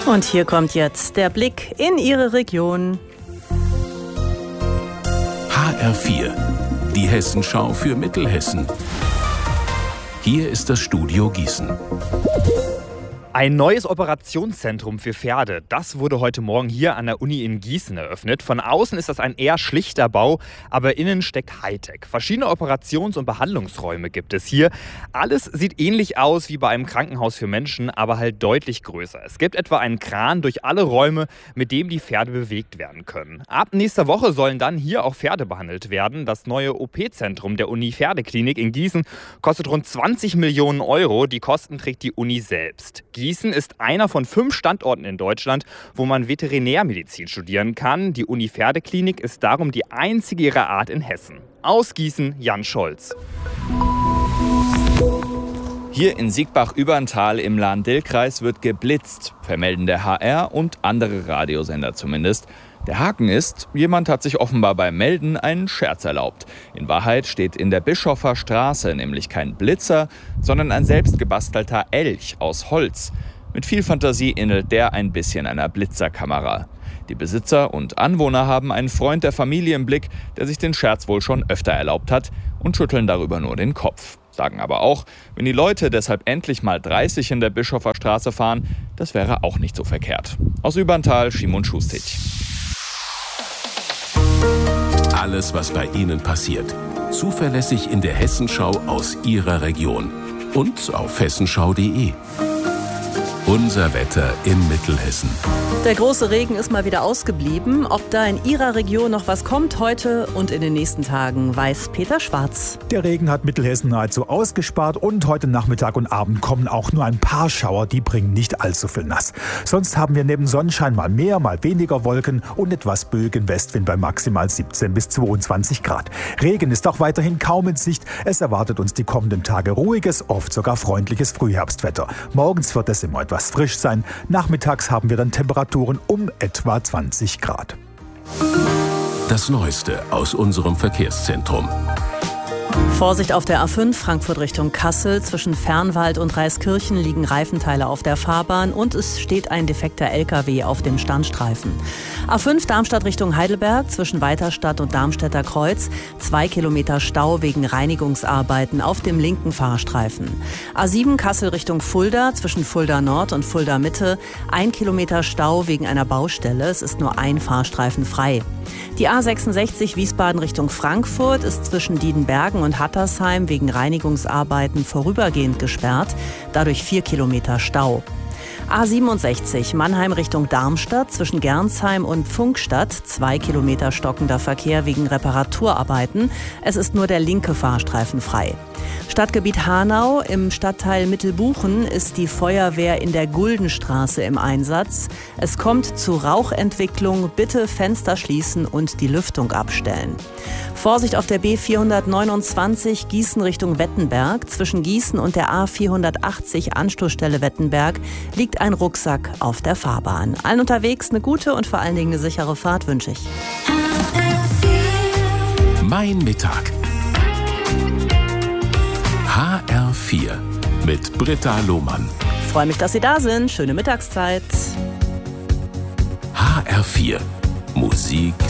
Und hier kommt jetzt der Blick in Ihre Region. HR4, die Hessenschau für Mittelhessen. Hier ist das Studio Gießen. Ein neues Operationszentrum für Pferde, das wurde heute Morgen hier an der Uni in Gießen eröffnet. Von außen ist das ein eher schlichter Bau, aber innen steckt Hightech. Verschiedene Operations- und Behandlungsräume gibt es hier. Alles sieht ähnlich aus wie bei einem Krankenhaus für Menschen, aber halt deutlich größer. Es gibt etwa einen Kran durch alle Räume, mit dem die Pferde bewegt werden können. Ab nächster Woche sollen dann hier auch Pferde behandelt werden. Das neue OP-Zentrum der Uni Pferdeklinik in Gießen kostet rund 20 Millionen Euro. Die Kosten trägt die Uni selbst. Gießen ist einer von 5 Standorten in Deutschland, wo man Veterinärmedizin studieren kann. Die Uni Pferdeklinik ist darum die einzige ihrer Art in Hessen. Aus Gießen, Jan Scholz. Hier in Siegbach-Überntal im Lahn-Dill-Kreis wird geblitzt, vermelden der HR und andere Radiosender zumindest. Der Haken ist, jemand hat sich offenbar beim Melden einen Scherz erlaubt. In Wahrheit steht in der Bischoffer Straße nämlich kein Blitzer, sondern ein selbstgebastelter Elch aus Holz. Mit viel Fantasie ähnelt der ein bisschen einer Blitzerkamera. Die Besitzer und Anwohner haben einen Freund der Familie im Blick, der sich den Scherz wohl schon öfter erlaubt hat, und schütteln darüber nur den Kopf. Sagen aber auch, wenn die Leute deshalb endlich mal 30 in der Bischoffer Straße fahren, das wäre auch nicht so verkehrt. Aus Überntal, Schimon Schustic. Alles, was bei Ihnen passiert. Zuverlässig in der Hessenschau aus Ihrer Region. Und auf hessenschau.de. Unser Wetter in Mittelhessen. Der große Regen ist mal wieder ausgeblieben. Ob da in Ihrer Region noch was kommt heute und in den nächsten Tagen, weiß Peter Schwarz. Der Regen hat Mittelhessen nahezu ausgespart und heute Nachmittag und Abend kommen auch nur ein paar Schauer, die bringen nicht allzu viel nass. Sonst haben wir neben Sonnenschein mal mehr, mal weniger Wolken und etwas böigen Westwind bei maximal 17 bis 22 Grad. Regen ist auch weiterhin kaum in Sicht. Es erwartet uns die kommenden Tage ruhiges, oft sogar freundliches Frühherbstwetter. Morgens wird es immer etwas frisch sein. Nachmittags haben wir dann Temperaturen um etwa 20 Grad. Das Neueste aus unserem Verkehrszentrum. Vorsicht auf der A5 Frankfurt Richtung Kassel. Zwischen Fernwald und Reiskirchen liegen Reifenteile auf der Fahrbahn und es steht ein defekter LKW auf dem Standstreifen. A5 Darmstadt Richtung Heidelberg zwischen Weiterstadt und Darmstädter Kreuz. 2 Kilometer Stau wegen Reinigungsarbeiten auf dem linken Fahrstreifen. A7 Kassel Richtung Fulda zwischen Fulda Nord und Fulda Mitte. 1 Kilometer Stau wegen einer Baustelle. Es ist nur ein Fahrstreifen frei. Die A66 Wiesbaden Richtung Frankfurt ist zwischen Diedenbergen und Hattersheim wegen Reinigungsarbeiten vorübergehend gesperrt, dadurch 4 Kilometer Stau. A67 Mannheim Richtung Darmstadt zwischen Gernsheim und Pfungstadt, 2 Kilometer stockender Verkehr wegen Reparaturarbeiten. Es ist nur der linke Fahrstreifen frei. Stadtgebiet Hanau im Stadtteil Mittelbuchen ist die Feuerwehr in der Guldenstraße im Einsatz. Es kommt zu Rauchentwicklung, bitte Fenster schließen und die Lüftung abstellen. Vorsicht auf der B429 Gießen Richtung Wettenberg. Zwischen Gießen und der A480 Anstoßstelle Wettenberg liegt ein Rucksack auf der Fahrbahn. Allen unterwegs eine gute und vor allen Dingen eine sichere Fahrt wünsche ich. Mein Mittag. HR4 mit Britta Lohmann. Ich freue mich, dass Sie da sind. Schöne Mittagszeit. HR4 Musik